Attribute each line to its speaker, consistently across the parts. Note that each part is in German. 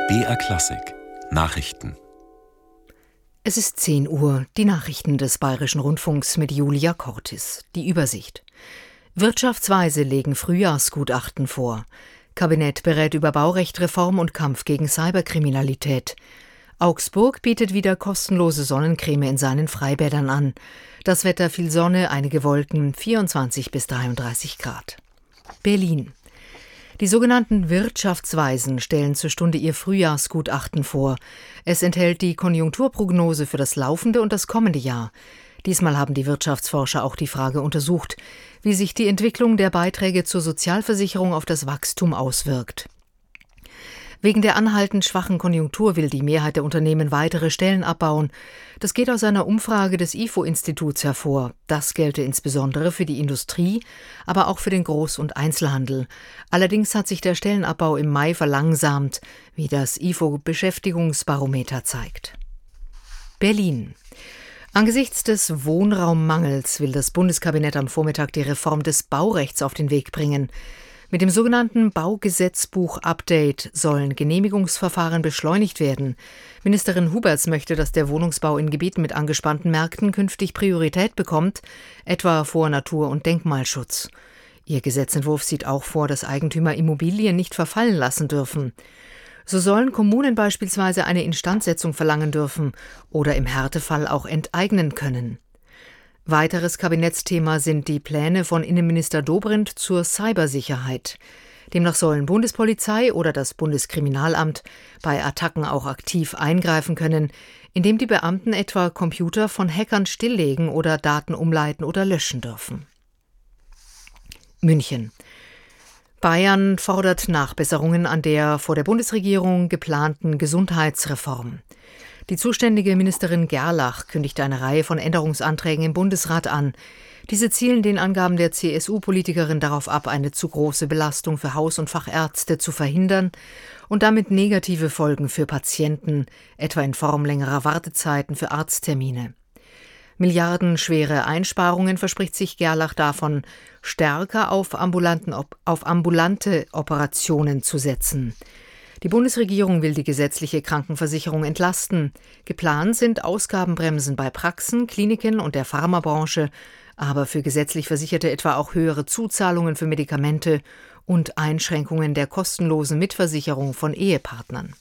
Speaker 1: BR Klassik Nachrichten.
Speaker 2: Es ist 10 Uhr, die Nachrichten des Bayerischen Rundfunks mit Julia Cortis. Die Übersicht. Wirtschaftsweise legen Frühjahrsgutachten vor. Kabinett berät über Baurechtreform und Kampf gegen Cyberkriminalität. Augsburg bietet wieder kostenlose Sonnencreme in seinen Freibädern an. Das Wetter: viel Sonne, einige Wolken, 24 bis 33 Grad. Berlin. Die sogenannten Wirtschaftsweisen stellen zur Stunde ihr Frühjahrsgutachten vor. Es enthält die Konjunkturprognose für das laufende und das kommende Jahr. Diesmal haben die Wirtschaftsforscher auch die Frage untersucht, wie sich die Entwicklung der Beiträge zur Sozialversicherung auf das Wachstum auswirkt. Wegen der anhaltend schwachen Konjunktur will die Mehrheit der Unternehmen weitere Stellen abbauen. Das geht aus einer Umfrage des IFO-Instituts hervor. Das gelte insbesondere für die Industrie, aber auch für den Groß- und Einzelhandel. Allerdings hat sich der Stellenabbau im Mai verlangsamt, wie das IFO-Beschäftigungsbarometer zeigt. Berlin. Angesichts des Wohnraummangels will das Bundeskabinett am Vormittag die Reform des Baurechts auf den Weg bringen. Mit dem sogenannten Baugesetzbuch-Update sollen Genehmigungsverfahren beschleunigt werden. Ministerin Huberts möchte, dass der Wohnungsbau in Gebieten mit angespannten Märkten künftig Priorität bekommt, etwa vor Natur- und Denkmalschutz. Ihr Gesetzentwurf sieht auch vor, dass Eigentümer Immobilien nicht verfallen lassen dürfen. So sollen Kommunen beispielsweise eine Instandsetzung verlangen dürfen oder im Härtefall auch enteignen können. Weiteres Kabinettsthema sind die Pläne von Innenminister Dobrindt zur Cybersicherheit. Demnach sollen Bundespolizei oder das Bundeskriminalamt bei Attacken auch aktiv eingreifen können, indem die Beamten etwa Computer von Hackern stilllegen oder Daten umleiten oder löschen dürfen. München. Bayern fordert Nachbesserungen an der vor der Bundesregierung geplanten Gesundheitsreform. Die zuständige Ministerin Gerlach kündigte eine Reihe von Änderungsanträgen im Bundesrat an. Diese zielen den Angaben der CSU-Politikerin darauf ab, eine zu große Belastung für Haus- und Fachärzte zu verhindern und damit negative Folgen für Patienten, etwa in Form längerer Wartezeiten für Arzttermine. Milliardenschwere Einsparungen verspricht sich Gerlach davon, stärker auf ambulante Operationen zu setzen. Die Bundesregierung will die gesetzliche Krankenversicherung entlasten. Geplant sind Ausgabenbremsen bei Praxen, Kliniken und der Pharmabranche, aber für gesetzlich Versicherte etwa auch höhere Zuzahlungen für Medikamente und Einschränkungen der kostenlosen Mitversicherung von Ehepartnern.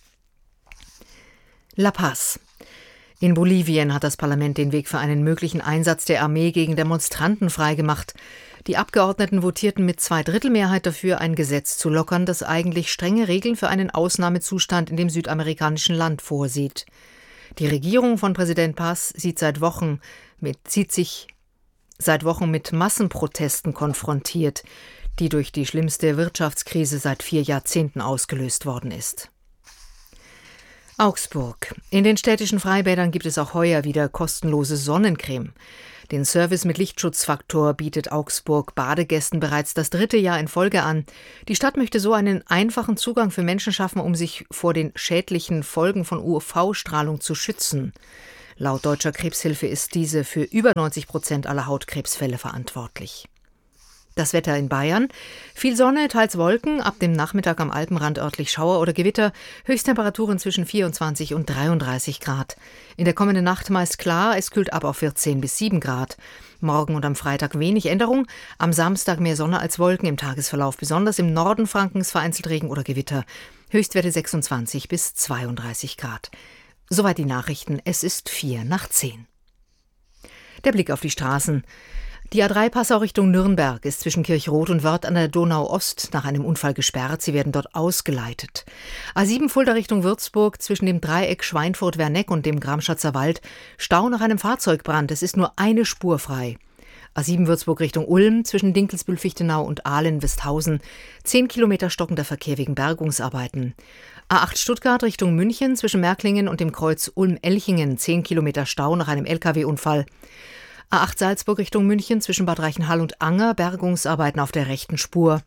Speaker 2: La Paz. In Bolivien hat das Parlament den Weg für einen möglichen Einsatz der Armee gegen Demonstranten freigemacht. Die Abgeordneten votierten mit 2/3 dafür, ein Gesetz zu lockern, das eigentlich strenge Regeln für einen Ausnahmezustand in dem südamerikanischen Land vorsieht. Die Regierung von Präsident Paz sieht sich seit Wochen mit Massenprotesten konfrontiert, die durch die schlimmste Wirtschaftskrise seit 4 Jahrzehnten ausgelöst worden ist. Augsburg. In den städtischen Freibädern gibt es auch heuer wieder kostenlose Sonnencreme. Den Service mit Lichtschutzfaktor bietet Augsburg Badegästen bereits das 3. Jahr in Folge an. Die Stadt möchte so einen einfachen Zugang für Menschen schaffen, um sich vor den schädlichen Folgen von UV-Strahlung zu schützen. Laut Deutscher Krebshilfe ist diese für über 90% aller Hautkrebsfälle verantwortlich. Das Wetter in Bayern: viel Sonne, teils Wolken, ab dem Nachmittag am Alpenrand örtlich Schauer oder Gewitter, Höchsttemperaturen zwischen 24 und 33 Grad. In der kommenden Nacht meist klar, es kühlt ab auf 14 bis 7 Grad. Morgen und am Freitag wenig Änderung, am Samstag mehr Sonne als Wolken, im Tagesverlauf besonders im Norden Frankens vereinzelt Regen oder Gewitter. Höchstwerte 26 bis 32 Grad. Soweit die Nachrichten, es ist 9:04. Der Blick auf die Straßen. Die A3 Passau Richtung Nürnberg ist zwischen Kirchroth und Wörth an der Donau-Ost nach einem Unfall gesperrt. Sie werden dort ausgeleitet. A7 Fulda Richtung Würzburg zwischen dem Dreieck Schweinfurt-Werneck und dem Gramschatzer Wald Stau nach einem Fahrzeugbrand. Es ist nur eine Spur frei. A7 Würzburg Richtung Ulm zwischen Dinkelsbühl-Fichtenau und Ahlen-Westhausen 10 Kilometer stockender Verkehr wegen Bergungsarbeiten. A8 Stuttgart Richtung München zwischen Märklingen und dem Kreuz Ulm-Elchingen 10 Kilometer Stau nach einem Lkw-Unfall. A8 Salzburg Richtung München zwischen Bad Reichenhall und Anger Bergungsarbeiten auf der rechten Spur.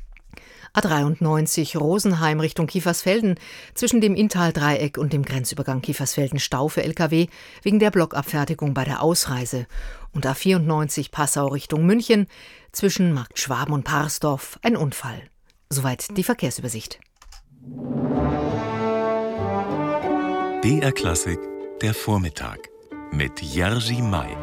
Speaker 2: A93 Rosenheim Richtung Kiefersfelden zwischen dem Inntal-Dreieck und dem Grenzübergang Kiefersfelden Stau für Lkw wegen der Blockabfertigung bei der Ausreise. Und A94 Passau Richtung München zwischen Markt Schwaben und Parsdorf ein Unfall. Soweit die Verkehrsübersicht.
Speaker 1: BR Klassik, der Vormittag mit Jerzy May.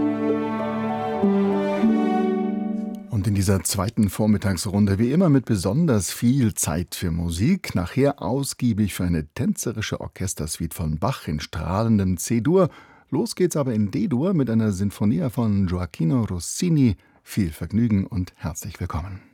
Speaker 3: Und in dieser zweiten Vormittagsrunde wie immer mit besonders viel Zeit für Musik, nachher ausgiebig für eine tänzerische Orchestersuite von Bach in strahlendem C-Dur. Los geht's aber in D-Dur mit einer Sinfonia von Gioachino Rossini. Viel Vergnügen und herzlich willkommen.